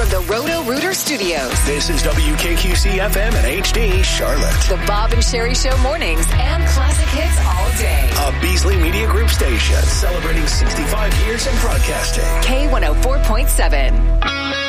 from the Roto-Rooter Studios. This is WKQC FM and HD Charlotte. The Bob and Sherry Show mornings and classic hits all day. A Beasley Media Group station celebrating 65 years in broadcasting. K104.7.